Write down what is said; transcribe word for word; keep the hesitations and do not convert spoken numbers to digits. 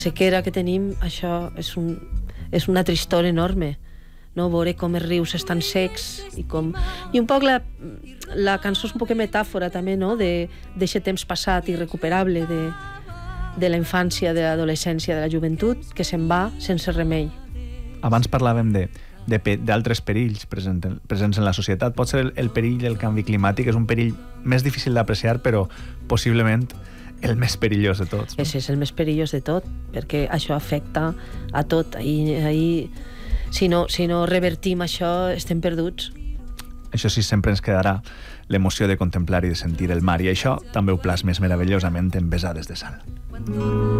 sequera que tenim, això és, un, és una tristor enorme, no? Veure com els rius estan secs i com... I un poc la, la cançó és un poc metàfora també, no? De d'aquest temps passat irrecuperable de, de la infància, de l'adolescència, de la joventut, que se'n va sense remei. Abans parlàvem de d'altres perills present, presents en la societat. Pot ser el, el perill del canvi climàtic, és un perill més difícil d'apreciar, però possiblement el més perillós de tots. No? És, és el més perillós de tot, perquè això afecta a tot. Ahir, ahir, si, no, si no revertim això, estem perduts. Això sí, sempre ens quedarà l'emoció de contemplar i de sentir el mar, i això també ho plasmes meravellosament en Besades de sal.